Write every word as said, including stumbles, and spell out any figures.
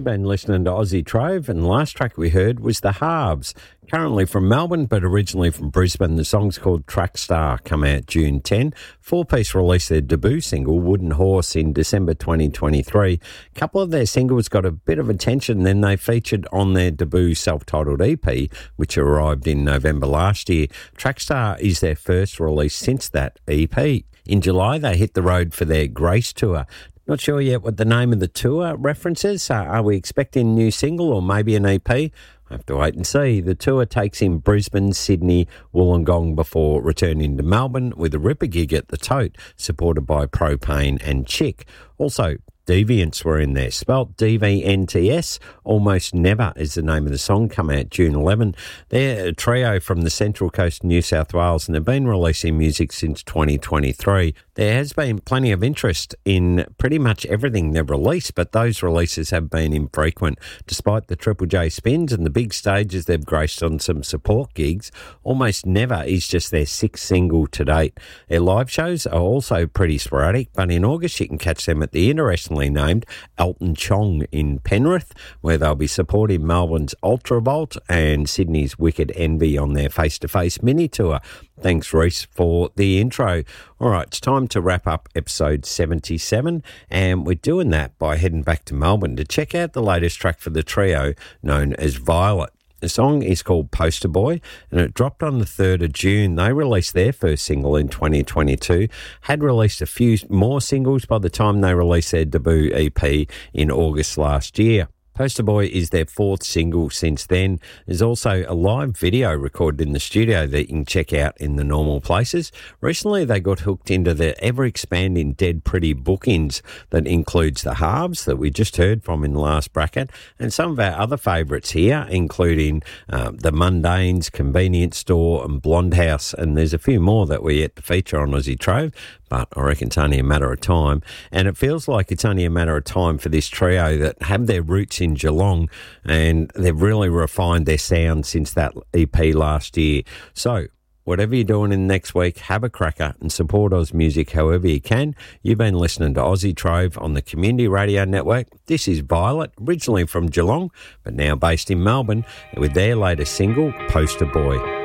You've been listening to Aussie Trove, and the last track we heard was The Halves, currently from Melbourne but originally from Brisbane. The song's called Track Star, come out June tenth. Four Piece released their debut single, Wooden Horse, in December twenty twenty-three. A couple of their singles got a bit of attention, then they featured on their debut self-titled E P, which arrived in November last year. Track Star is their first release since that E P. In July, they hit the road for their Grace Tour. Not sure yet what the name of the tour references. Uh, are we expecting a new single or maybe an E P? I have to wait and see. The tour takes in Brisbane, Sydney, Wollongong before returning to Melbourne with a ripper gig at the Tote, supported by Propane and Chick. Also, Deviants were in there, spelt D V N T S. Almost Never is the name of the song, come out June eleventh. They're a trio from the Central Coast, New South Wales, and they've been releasing music since twenty twenty-three. There has been plenty of interest in pretty much everything they've released, but those releases have been infrequent. Despite the Triple J spins and the big stages they've graced on some support gigs, Almost Never is just their sixth single to date. Their live shows are also pretty sporadic, but in August you can catch them at the interestingly named Elton Chong in Penrith, where they'll be supporting Melbourne's Ultravolt and Sydney's Wicked Envy on their face-to-face mini tour. Thanks, Reese, for the intro. All right, it's time to wrap up episode seventy-seven, and we're doing that by heading back to Melbourne to check out the latest track for the trio known as Violet. The song is called Poster Boy, and it dropped on the third of June. They released their first single in twenty twenty-two, had released a few more singles by the time they released their debut E P in August last year. Poster Boy is their fourth single since then. There's also a live video recorded in the studio that you can check out in the normal places. Recently, they got hooked into the ever-expanding Dead Pretty bookings that includes The Halves that we just heard from in the last bracket, and some of our other favourites here, including um, The Mundanes, Convenience Store and Blonde House, and there's a few more that we're yet to feature on Aussie Trove, but I reckon it's only a matter of time. And it feels like it's only a matter of time for this trio that have their roots in Geelong, and they've really refined their sound since that E P last year. So whatever you're doing in the next week, have a cracker and support Oz music however you can. You've been listening to Aussie Trove on the Community Radio Network. This is Violet, originally from Geelong, but now based in Melbourne, with their latest single, Poster Boy.